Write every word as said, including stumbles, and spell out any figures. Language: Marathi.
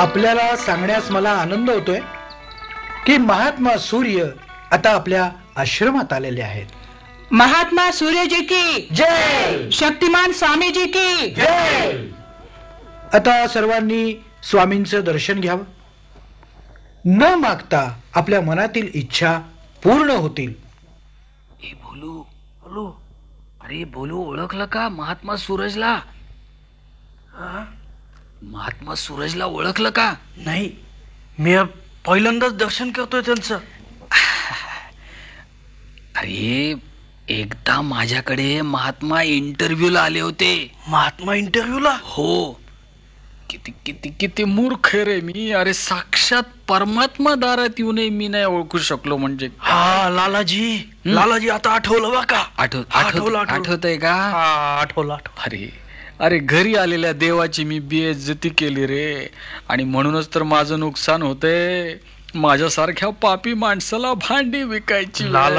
आपल्याला सांगण्यास मला आनंद होतोय की महात्मा सूर्य आता आपल्या आश्रमात आलेले आहेत. महात्मा सूर्यजी की जय. शक्तिमान स्वामीजी की जय. आता सर्वांनी स्वामींचं दर्शन घ्यावं. न मागता आपल्या मनातील इच्छा पूर्ण होतील. ए बोलू बोलू अरे बोलू ओळखलं का महात्मा सूरजला? महात्मा सूरजला ओळखलं का? नाही, मी पहिल्यांदाच दर्शन करतोय त्यांचं. अरे एकदा माझ्याकडे महात्मा इंटरव्ह्यूला आले होते. महात्मा इंटरव्ह्यूला? हो. किती किती किती मूर्ख आहे रे मी. अरे साक्षात परमात्मा दारात येऊनही मी नाही ओळखू शकलो म्हणजे. हा लालाजी, लालाजी आता आठवलं बा का? आठव आठवलं आठवतंय का? हा आठवलं आठवलं. अरे अरे घरी आलेल्या देवाची मी बेइज्जती केली रे. आणि म्हणूनच तर माझं नुकसान होतंय. माझ्यासारख्या पापी माणसाला भांडी विकायची. लाला